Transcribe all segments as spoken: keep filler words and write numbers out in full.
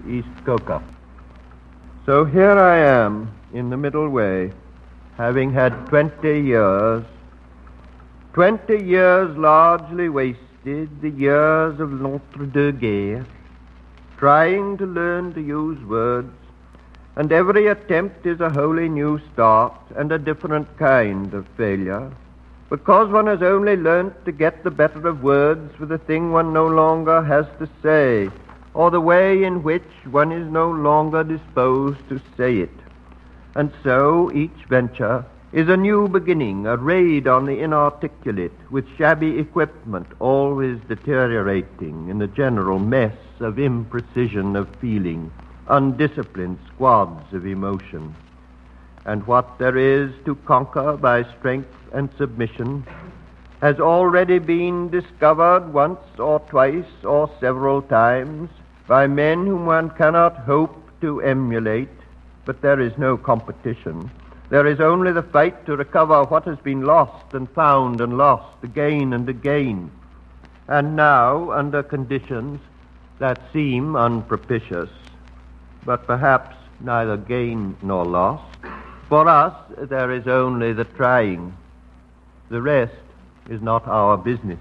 East Coca. So here I am in the middle way, having had twenty years, twenty years largely wasted, the years of l'entre-deux-guerres, trying to learn to use words, and every attempt is a wholly new start and a different kind of failure, because one has only learnt to get the better of words for the thing one no longer has to say, or the way in which one is no longer disposed to say it. And so each venture is a new beginning, a raid on the inarticulate, with shabby equipment always deteriorating in the general mess of imprecision of feeling, undisciplined squads of emotion. And what there is to conquer by strength and submission has already been discovered once or twice or several times by men whom one cannot hope to emulate, but there is no competition. There is only the fight to recover what has been lost and found and lost again and again. And now, under conditions that seem unpropitious, but perhaps neither gain nor loss, for us there is only the trying. The rest is not our business.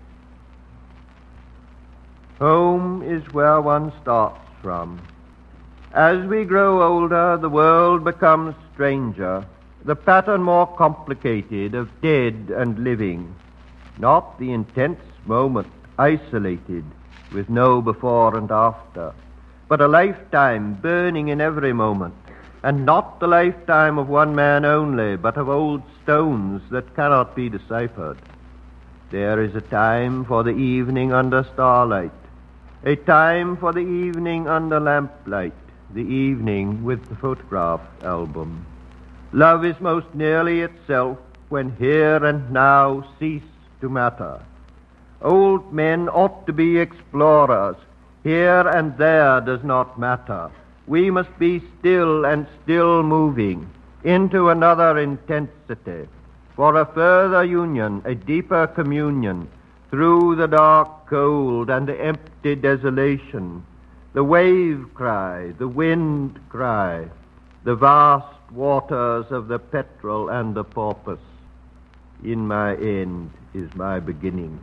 Home is where one starts from. As we grow older, the world becomes stranger, the pattern more complicated of dead and living, not the intense moment isolated with no before and after, but a lifetime burning in every moment, and not the lifetime of one man only, but of old stones that cannot be deciphered. There is a time for the evening under starlight, a time for the evening under lamplight, the evening with the photograph album. Love is most nearly itself when here and now cease to matter. Old men ought to be explorers. Here and there does not matter. We must be still and still moving into another intensity, for a further union, a deeper communion, through the dark cold and the empty desolation, the wave cry, the wind cry, the vast waters of the petrel and the porpoise. In my end is my beginning.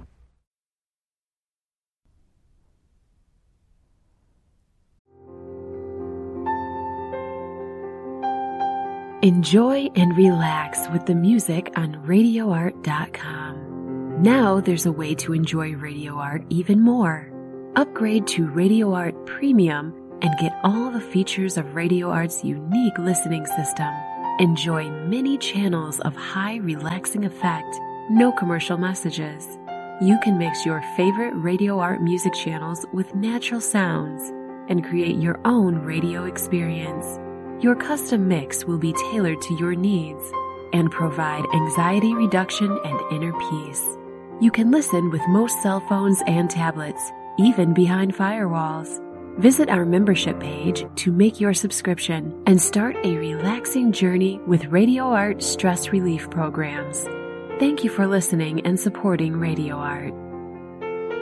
Enjoy and relax with the music on radio art dot com. Now there's a way to enjoy Radio Art even more. Upgrade to Radio Art Premium and get all the features of Radio Art's unique listening system. Enjoy many channels of high relaxing effect, no commercial messages. You can mix your favorite Radio Art music channels with natural sounds and create your own radio experience. Your custom mix will be tailored to your needs and provide anxiety reduction and inner peace. You can listen with most cell phones and tablets, even behind firewalls. Visit our membership page to make your subscription and start a relaxing journey with Radio Art stress relief programs. Thank you for listening and supporting Radio Art.